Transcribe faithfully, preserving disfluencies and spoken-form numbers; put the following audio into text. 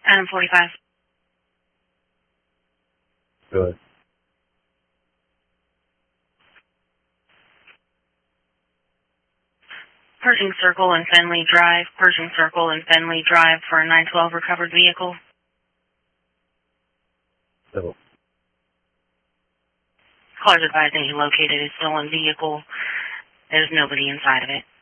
Item forty-five. Good. Pershing Circle and Fenley Drive. Pershing Circle and Fenley Drive for a nine twelve recovered vehicle. Civil. Callers advising he located a stolen vehicle. There's nobody inside of it.